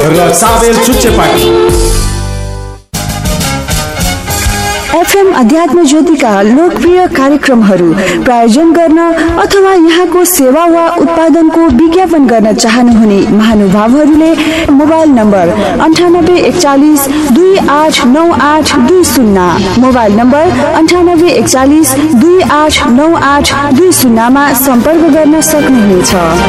र साबेल चुच्चेपाटी। एफएम अध्यात्म ज्योतिका लोकप्रिय कार्यक्रमहरू प्रायोजन गर्न अथवा यहाँको सेवा वा उत्पादनको विज्ञापन गर्न चाहनुहुने महानुभावहरूले मोबाइल नम्बर 9841 289820, मोबाइल नम्बर 9841 289820 मा सम्पर्क गर्न सक्नुहुनेछ।